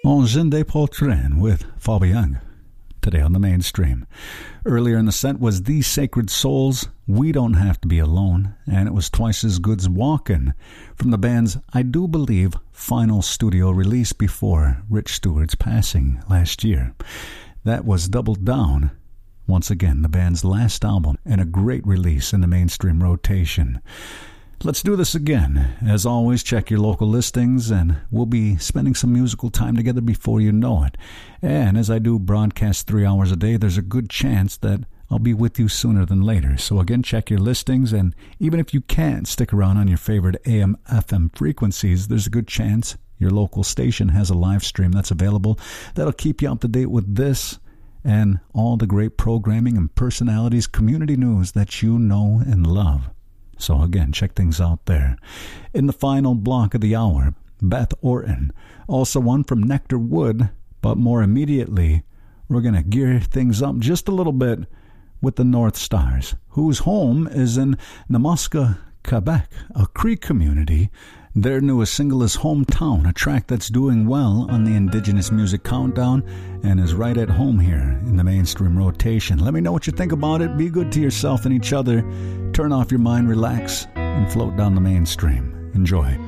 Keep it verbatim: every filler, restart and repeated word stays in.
On Zinde Poltrin with Fabian, today on the mainstream. Earlier in the set was The Sacred Souls, We Don't Have to Be Alone, and it was Twice as Good's Walkin' from the band's, I do believe, final studio release before Rich Stewart's passing last year. That was Double Down, once again the band's last album, and a great release in the mainstream rotation. Let's do this again. As always, check your local listings, and we'll be spending some musical time together before you know it. And as I do broadcast three hours a day, there's a good chance that I'll be with you sooner than later. So again, check your listings, and even if you can't stick around on your favorite A M F M frequencies, there's a good chance your local station has a live stream that's available that'll keep you up to date with this and all the great programming and personalities, community news that you know and love. So again, check things out there. In the final block of the hour, Beth Orton, also one from Nectar Wood, but more immediately, we're going to gear things up just a little bit with the North Stars, whose home is in Namuscka, Quebec, a Cree community. Their newest single is Hometown, a track that's doing well on the Indigenous Music Countdown and is right at home here in the mainstream rotation. Let me know what you think about it. Be good to yourself and each other. Turn off your mind, relax, and float down the mainstream. Enjoy.